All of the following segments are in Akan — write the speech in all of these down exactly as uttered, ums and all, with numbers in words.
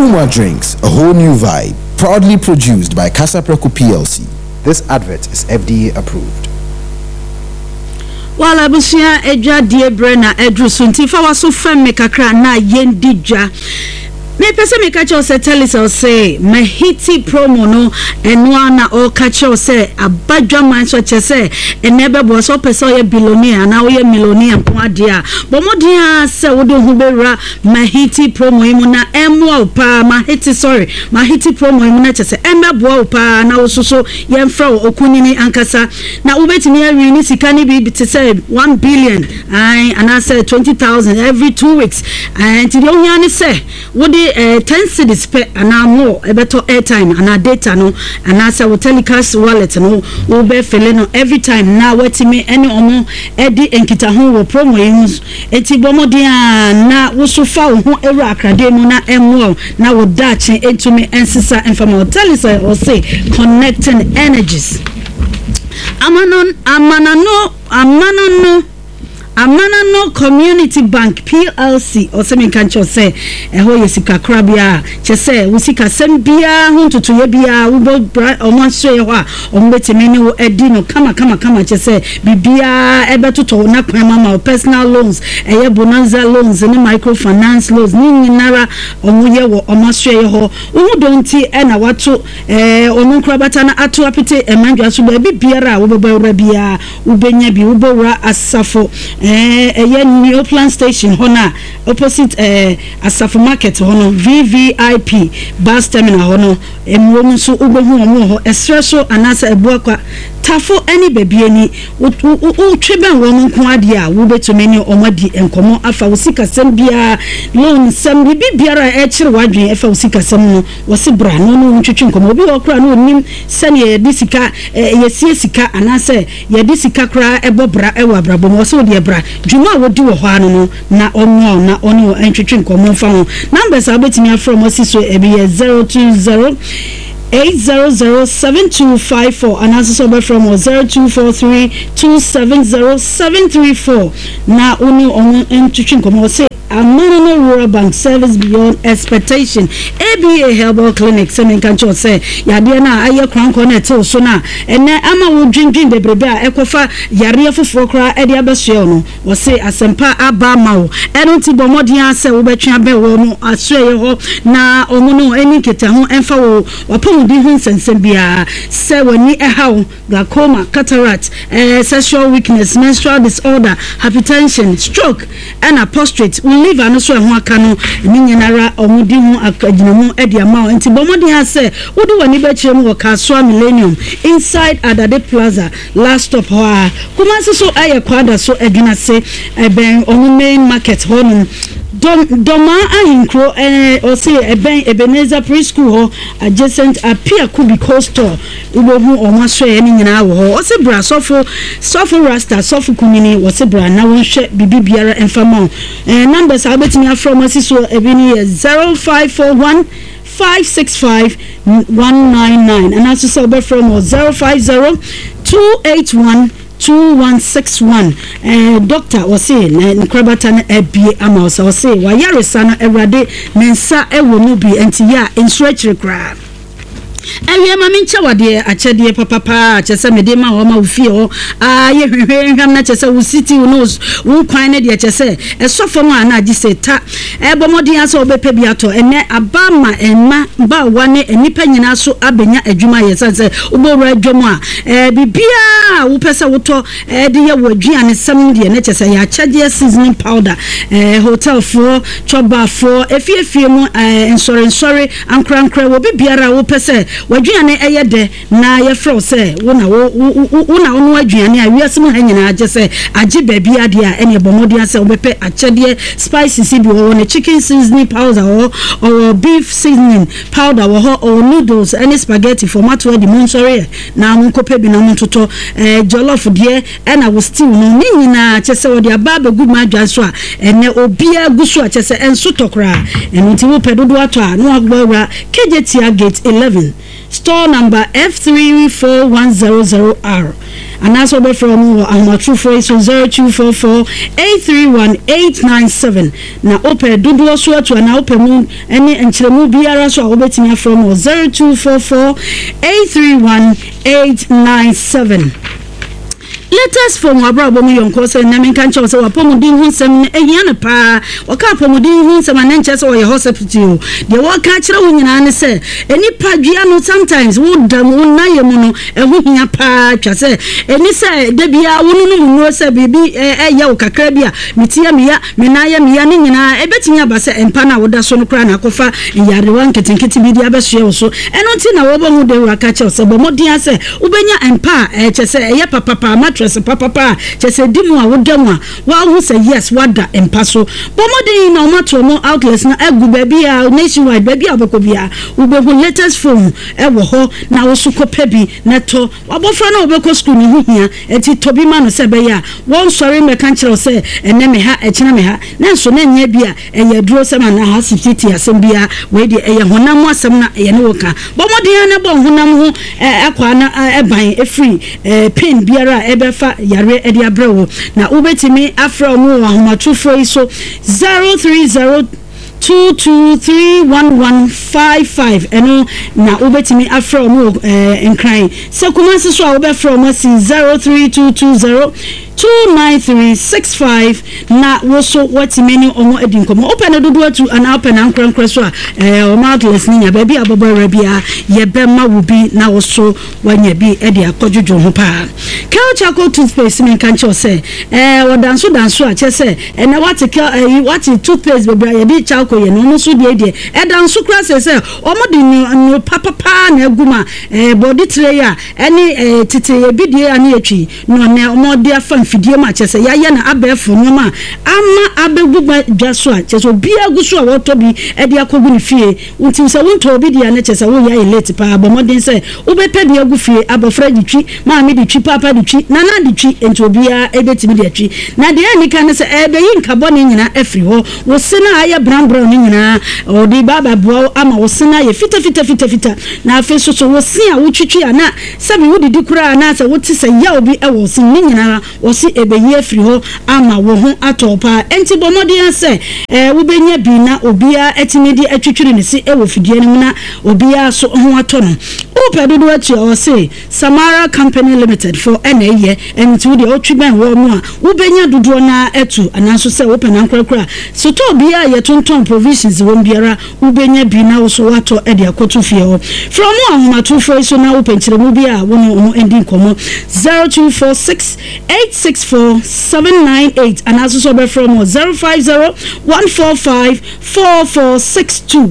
Puma Drinks, a whole new vibe. Proudly produced by Casapreco P L C. This advert is F D A approved. While Abusia Edra Dear Brenna Edru Sunti for was so femme kakra na yendija. Me pese me catch us tell us say me hiti promo no enwa na o catch us say abadwa man so che say enebe bo so pese ye billionaire na o ye millionaire po adea bo modea say wo do hu bewra me hiti promo imu na emwa pa ma hiti sorry ma hiti promo imu na che say embe bo pa na wo soso ye mfra okunini ankasa na wo betimi awi ni sika ni bi te say one billion ai and I say twenty thousand every two weeks and ti do hu ani say wo de Uh, ten cedis per and more a better airtime and a data no and as our telecast wallet no will be filling every time now what me any omo edi enkita ho wo promo use eti bomo dia na wo so fa ho era akrade mu na emo na wo dachi into me ensisa informal telisa or say connecting energies amanon amanano amanano Amanano Community Bank P L C or semi kancho say eho yesika krabia che say usika sembia huntu to yebia ubo omanso ye ho a ombetime ni wo edi no kama kama kama che say bibia ebeto na kwan mama personal loans eye bonanza loans ni microfinance loans ni nyinara omuye wo omanso ye ho wo donti e na wato eh onu krabata na ato apete emandwa so ba bibiara wo beba bia ubenya bi ubora asafo eh eh new plan station hona opposite eh Asafo market hono V V I P bus terminal hono emwo so ubehu omo ho esreso anasa ebuakwa tafo any baby ani u tweben wo nko ade a wo betomeni omadi enkomo afa usika sem bia loan sem bibiara e kire wadwen afa usika sem no wose bra no no ntwetwe nkomo obi okra no nim sane ye disika yesie sika anasa ye disika kra ebobra e wabrabo wose wo de bra juma wodi wo ho anu no na onwo na oni entwetwe nkomo fa ho numbers abetimi from osiso ebi zero two zero eight zero zero seven two five four and also sober from zero two four three two seven zero seven three four na oni on entwetwe nkomo say Amanano Rural Bank service beyond expectation. A B A Herbal Clinic semen kancho say yade na aye kran kona te so na ene ama wo dwindwin bebrebe a ekofa yare afoforo kra e de abeso no wo say asempa aba ma wo eno ti bomodin ase wo betwa be wo no asue ho na omo no eni keta ho emfa wo wapom di hu sensem bia se wani ehaw glaucoma cataract eh, sexual weakness menstrual disorder hypertension stroke and a prostate live and so ho aka no ni nyinara omudi hu akaginamu edi ama enti bomodi ha se wodi wani be kire mu wo Kaswa Millennium inside Adade Plaza last stop ho kuma so aye kwada so edina se eben onu main market ho no Dom doma ahinkro eh o say eben Ebenezer preschool ho adjacent appear could be coastal ubohu omaso ye ni nyina wo ho o say bra sofo sofo rasta sofo kumini wo say bra na won hwe bibibiara enfama eh numbers abetimi from asiso ebini zero five four one five six five one nine nine and also sober from zero five zero two eight one two one six one eh doctor was say na nkrabata na ebie ama so say wa yaresa na ewrade mensa ewo mu bi enti ya insurance kra ewie ma minche wade achede papa pa chese mede ma ho ma ofie ho ah ye hwehwe nham na chese wo city no wo kwan ne de chese esofo mu ana agise ta ebomodin aso obepe bi ato ene abama enma ba wane enipa nyina so abenya adwuma ye sanse ubowura adwom a eh bibia wo pese wo to eh de ye wo aduane sam de ne chese ya charge seasoning powder eh hotel for choba for efiefie mu eh insurance sorry ankrankra wo bibiara wo pese wadwane eyede na ye fro se wona wo na wo wadwane a wiase mu hanyina age se age baabi ade a ene bomodi ase obepe achede spices bi wo ne chicken seasoning powder or or beef seasoning powder or or noodles any spaghetti format we di monsore na munkope bi na muntoto eh jollof de ena wo stew no nyina chese wo de ababa good madwan so a ene obia gusu a chese enso tokra eno ti wo pedodo ato a no agbawra K J T A gate eleven store number F three four one zero zero R anaso obe from ahomatrofo so zero two four four eight three one eight nine seven na ope dodo so atu na ope mu ene enkyeremu biara so a obetimi from zero two four four eight three one eight nine seven. Latest from Abrabo Yonko say na menka nche so wapomudin hu nsem ehia ne pa waka apomudin hu nsem na nche so wo hospital de waka kire wo nyina ne se enipa dua no sometimes wo dam wo na ye mu no ehu hia pa twa se eni se de bia wo no mu no se bibi eye wo kakra bia metia meya me na ye meya ne nyina ebetimi aba se empa na wo da so no kra na akofa yare wan ketenkete bi dia beso ye so eno nti na wo bo hu de waka kire se bo modin se ubenya empa e che se eye papa pa mattress papa pa che se dimu a wodamu a wa hu se yes wada empaso bomodin na omato no outlets na egu baby a nationwide baby aboko bia ubehu latest phone e wo ho na wo su kopa bi na to wabofra na obeko school ni hu hia enti tobi ma no se be ya won sorry me kan kire se ene me ha e kina me ha na so na nya bia e ye duro se ma na ha sititi asem bia we de e ye honam asem na ye ne wo ka bomodin na bo honam ho akwa na e ban e free pain biara e be fa yare edi abrewo na ubetimi afra mu ahomatrofo iso zero three zero two two three one one five five eno na ubetimi afra mu enkran sekumasi so a obefra mu si zero three two two zero two nine three six five na woso watimi ni omo edinkomo open dodo atu ana open ankran so a eh o outlets ni nya ba bia bobora bia ye be ma wo bi na woso wanya bi e de akodjojo ho pa Kelchako toothpaste men kan cho say eh wodanso danso a che say eh na what what toothpaste bobra ye di chako ye no so de de e danso kra say say omo di no papa pa na aguma eh body tray a eni eh tete ye bi de ani atwi no na omo de afa fidie ma che say ya ye na abefo nyoma ama abegugba dwaso a che so bia guso a woto bi e de akogu ni fie unti say wonto obi de na che say wo ya elite pa abomodin say obepe bi agu fie abofra di twi ma me di twi papa di twi na na di twi enti obia ebetimi di twi na de ani kan say ebe yi nkabo ne nyina afri ho wo se na aye brown brown ne nyina o di baba bo ama wo se na ye fita fita fita fita na afi so so wo se a wo twitwi ana sabi wo di dikura na say wo ti say ya obi e wo se ne nyina wo se ebe yi afri ho ama wo ho atopa enti bomodin say eh wo benya bi na obia etimi di atwitwiri ne se e wo fidie ne na obia so ho atono o pedo do atu o say Samara Company Limited for N A ye and to the otwiben wo mu a wo benya dodo na etu anaso say open ankrakra so to bia ye tonton provisions wo biara wo benya bi na wo so wato e de akoto fie ho from ahomatrofo so na open kire mu bia wo no mo ending komo zero two four six eight six four seven nine eight anaso so be from zero five zero one four five four four six two.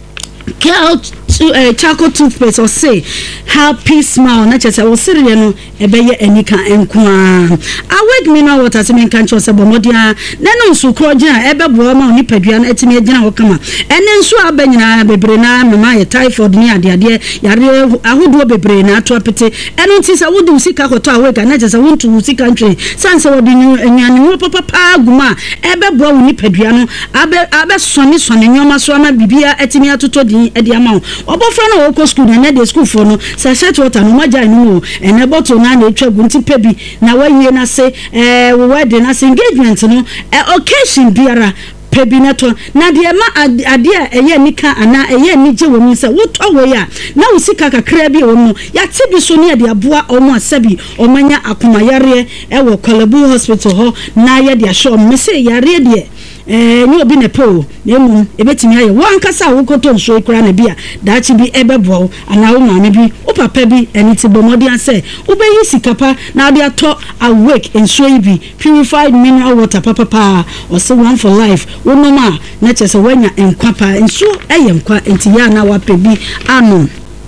Kel to uh, Chako toothpaste or say happy smile na chese wo sire no ebeye enika enkoa awake me na water semen kan cho se bomodia na no nsu kro gina ebebo ma oni padua na etimi gina wo kama ene nsu abanyina bebre na mama ye typhoid ni ade ade yare ahodo bebre na to apete eno nti se wodi usika koto awake na chese wontu usika ntwe sanse wodi nyane wo papa pa guma ebebo oni padua no abe abe soni soni nyoma so ama bibia etimi atoto din ade ama obofra na wo school na de school for no sa set water no maja no ene bottle na na etwa gunti pebi na wawie na se eh wo wedding na se engagement no occasion biara pebi na to na de ma ade a eye nika ana eye ni je wo mu se wo to we ya na wo sika kakra bi wo mu ya te bi so ne de aboa omo asabi omanya akoma yare e wo Kwalabu hospital ho na ye de show me se yare de eh ni obi ne po na emu ebetimi aye wan kasa wo koto nso kura na bia da chi bi ebebo ana wo ma me bi o papa bi eni ti bomodi ase wo be yi sikapa na dia to awake nso yi bi purified mineral water papa pa o se one for life wo no ma na chese wanya enkwapa nso eye nkwa enti ya na wa pe bi ano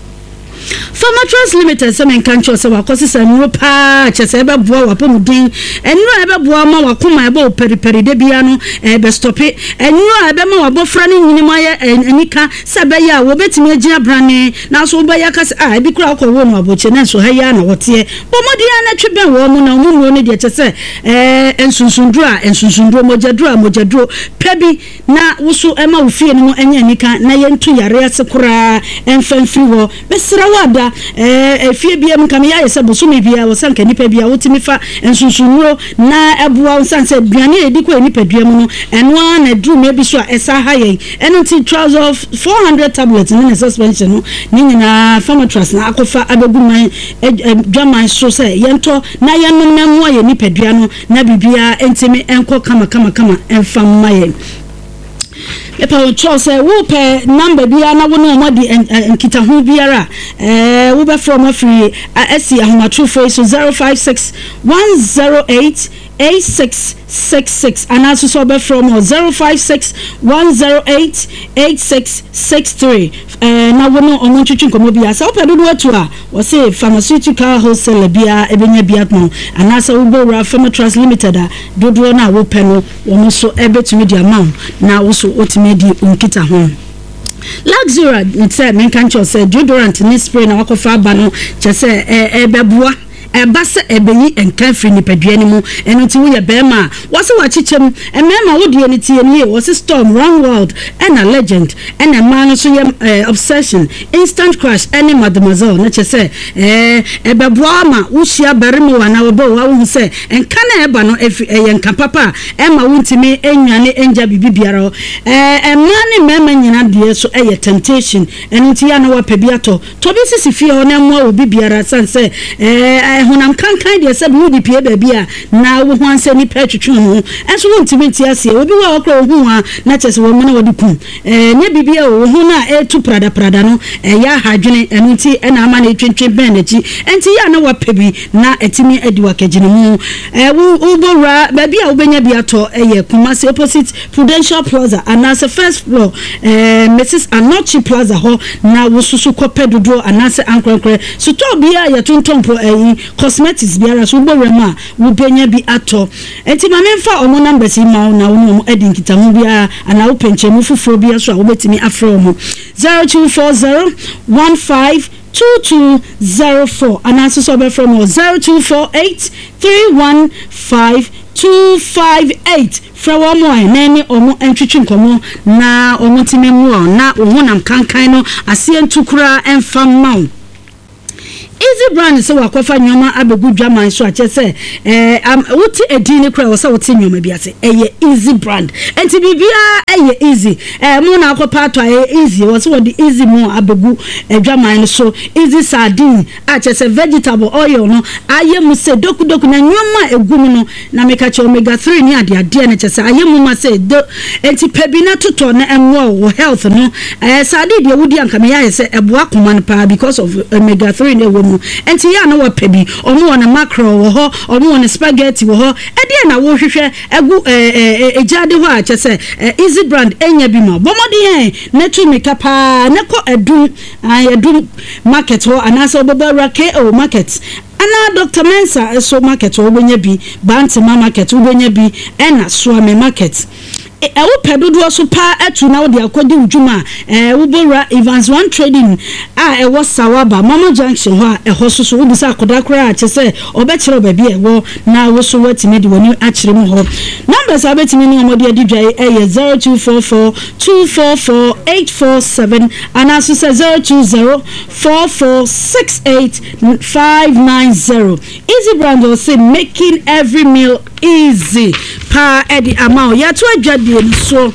Farmatras Limited semen kancho se wakosi sanuro pa chese ebe boa wapomudin enuro ebe boa ma wakoma ebe periperi de bia no ebe stope enuro ebe ma wabofra ni nyini ma ye enika sebe ya wo betimi agina brane na so be ya kase ah ebi kura akọ wo no aboche na so ha ya na wote bomodi na tweben wo mu na mu mu ne de chese eh ensunsundro a ensunsundro mojadro a mojadro pebi na woso ema wo fie no enya nika na ye ntu yare ase kura emfamfiri wo besira wada eh efie bia mu kame ya yese bosome bia wo sanka nipa bia wotimi fa ensunsumuro na eboa sanse duane edi ko nipadua mu no eno a na drum ebi so a esa ha yen eno ti trouser of four hundred tablets in the suspension no ni nyina pharmacist na akofa abegu man dwaman so se yento na yenu na mo ye nipadua no na bibia entimi enko kama kama kama enfam maye epa wo cho say wo pe number bia na wo no mo di enkita hu biara eh wo be from free asi ahomatro for so zero five six one zero eight eight six six six and also so be from zero five six one zero eight eight six six three eh na wo no omo twetwe nkomo bia say wo pe dodo atu a wo say pharmaceutical wholesale bia ebenya bia no and also wo go Pharma Trust Limited a dodo na wo pe no wo so ebetumi di amount na wo so otimi di unkita ho Luxury nse men kan cho say deodorant ni spray na wakofa aba no che say e beboa eba se ebeyi enkan free ni padua ni mu eno ti wo ye bema wose wachichem emema wo de ni tie ni wose Storm Wrong World and a Legend and a man so ye Obsession Instant Crush any Mademoiselle na che say eh ebeboa ma wo hia beremo wa na wo bo wa wo say enkan na eba no ye enkan papa ema wo ntimi enwane enja bibibiara eh emani mema nyina de so eye temptation eno ti ya na wa pabia to to bi sisi fie ho na mo wo bibiara sanse eh honam kankan de se bi pie ba bia na wo ho anse ni petwetwe ho enso wo ntimi ti ase obi wa okra ho a na chese wo mena wodi kum eh ne bibia wo ho na etu prada prada no eh ya hadwene eno ti e na ama na etwentwe ben na chi enti ya na wa pebi na etimi edi wa kagene mu eh wo bora ba bia wo benya bia to eh Kumasi opposite Prudential Plaza anase first floor eh Missus Anochi Plaza ho na wo susu kope dodo anase ankronkre so to bia ya tontompo eh cosmetics biara so borema wo benya bi ato enti ma memfa omo numbers ma na wo no edi nkitamu bia ana wo penchemu fufuro bia so a wo betimi afro mo zero two four zero one five two two zero four and also so be from zero two four eight three one five two five eight fra wa mo nani omo entwetwe nkomo na omo timemu na ohunam kankan no ase ntukura enfam maw Easy Brand so wakofa nyoma abegu dwaman so ache se eh am wuti edini kra wo se wuti nyoma biase eye Easy Brand enti bibia eye easy eh mu na akopa ato eye easy wo se wo di easy mu abegu dwaman so easy sardine ache se vegetable oil no aye mu se doku doku na nyoma egum no na meka che omega three ni ade ade na che se aye mu ma se do enti pebina toto na enwo wo health no eh sardine de wudi anka me ya se eboa koma pa because of omega three ne wo enti ya na wa pebi omo wona mackerel wo ho omo wona spaghetti wo ho e de na wo hwehwe egu ejade ho a chese Easy Brand enya bi ma bomodi hen na tu meka pa ne ko edum edum market ho anasa obobara K O market ana Doctor Mensa so market wo benya bi Bantima market wo benya bi ena Swami market e wo pedodo so pa atu na wo de akodi udwuma eh wo bora Evans One Trading a e wo Sawaba Mama Junction ho a e ho so so wo bisa akoda kora a chese obekire obabi e wo na wo so watimi de woni akire mu ho numbers abetimi ni omodi adidwa e zero two four four two four four eight four seven and also say zero two zero four four six eight five nine zero. Easy Brand will say making every meal easy pa edi amount ya to adwade so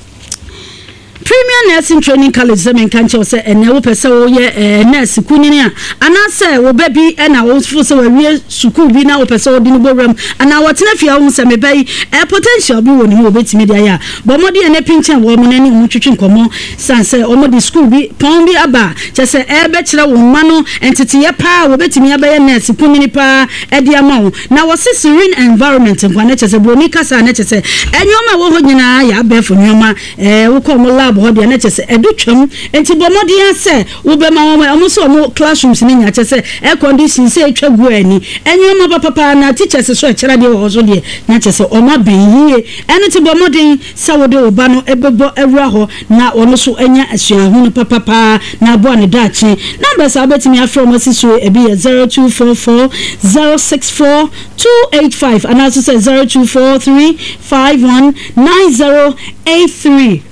Premier Nursing Training College Zemen Kancho say ene wo pese wo ye nurse kunini a ana say wo baby na wo fo say wo wie school bi na wo pese wo dinu boram ana wo tena fia wo se me bai e potential bi wo ni wo betimi dia ya bo modi ene pinchen wo mo nani mu twetwe nkomo san say o modi school bi pon bi aba che say e be kire wo ma no entity ye pa wo betimi aba ye nurse kunini pa e dia ma wo na wo se serene environment nkwane che say bro ni kasa na che say enyoma wo ho nyina ya ba fo nyoma e wo ko mo lab ho de na chese edutwam enti bomodi ase wo be ma wo mo so mo classrooms ni nya chese air condition se etwa gu ani enyoma papa papa na teachers so ekira de wo so de na chese o ma ben yie eno ti bomodi sa wo de oba no ebebo ewura ho na ono so enya asuahu no papa papa na bo ne dachi numbers abetimi afro mo siso e bi zero two four four zero six four two eight five and also say zero two four three five one nine zero eight three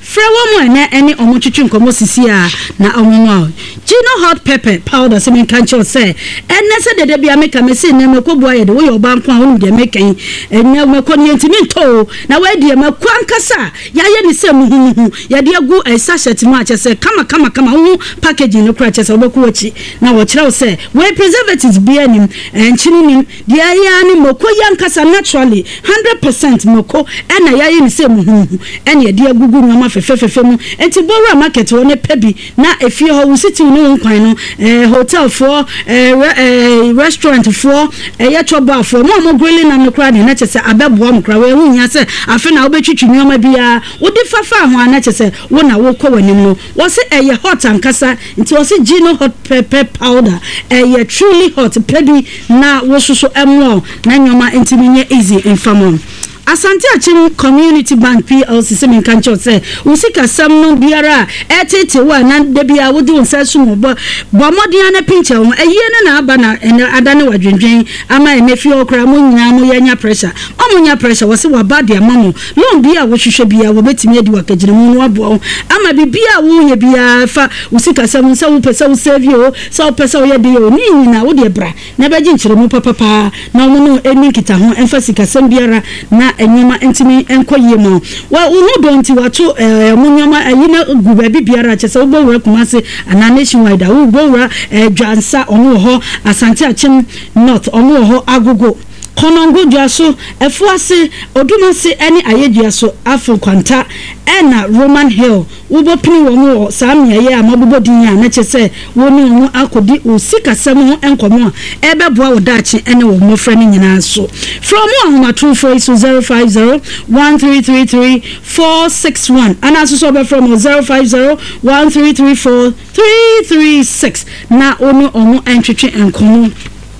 frɛ wo mo na ene omo twetwe nkomo sisi a na omo wa Gino hot pepper powder se men kan cho se ene se dede bia meka me se ne mekoboa ye de wo yo banko a wo de mekan ene meko ne ntimi nto na we de meko ankasa ya ye ni se muhuhu ya de agu e sachet mu a che se kama kama kama wo packaging no kra che se obeku wachi na wo kire wo se we preservatives bia nim enchini nim de ya ni meko yankasa naturally one hundred percent meko ena ya ye ni se muhuhu ene de agugu nyoma fefefefe mu enti bora market wo ne pebi na efie ho wo city no nkwan no eh hotel for eh, eh restaurant for eh yacho bar for mo mo grilling na no kra na che se abebo mo kra we hu nya se afi na wo betwitwi nyoma bia wo di fafa ho na che se wo na wo kɔ wanim no wo se eh hot ankasa nti wo se Gino hot pepper powder eh truly hot pebi na wo soso emo na nyoma ntimi nye easy infamo Asante Achim Community Bank P L C semen kancho se usika sam no biara etete wa na de bia wodi unsa sumo bo bomodian na pinche wo eye ne na aba na adane wadwendwen ama emefi okra mo nyina mo yanya pressure omo nya pressure wo se wa bad ya mamo lo bia wo hwehwe bia wo betimi adi wa kagire mu no abo ama bibia wo ye bia fa usika sam se wo pesa wo save yo se wo pesa wo ye de yo ni nyina wo de bra na beji nkyere mu papa na wo no eni kita ho emphasize sam biara na enyoma entimi enkoye mo wa uhu donti wato eh munyoma ayina guba bibiara chese wo bowura kumase ana nationwide wo bowura eh dwansa onu ho Asante Achim North onu ho agogo konongo dwaso efuase odumase ene ayedwaso afo kwanta ena Roman Hill ubo pini wo mo samia ye amabobo dinya na chese woni wo akodi osika sam ho enkomo ebeboa wodachi ene wo mofra ni nyina so from ahoma two four zero five zero one three three three four six one and also so be from zero five zero one three three four three three six na ono omo entwetwe enkomo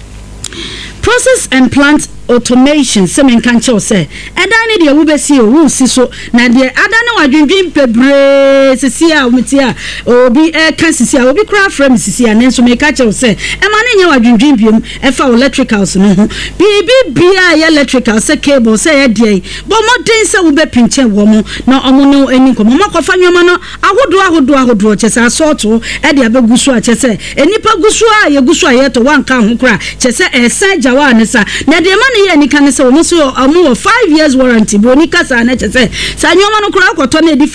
process and plant automation semen kancho se edane de wo besi o wo si so na de adane wadwendwen pebre sisi a omitia obi e kan sisi a obi kra frame sisi a nenso me kacho se e ma ne nya wadwendwen biem e fa electricals no ho bibi bia ya electrical se cable se ye de bo modern se wo be pinche wo mo na omo no eni ko mo makofa nwoma no ahodo ahodo ahodo chese asorto e de abegusu a chese enipa gusu a ye gusu a ye to wanka ho kra chese e san jawa ne sa na de ma ye ni kan se wo so amu five years warranty bro ni kasa na chese sa nyoma no kura akoto na edi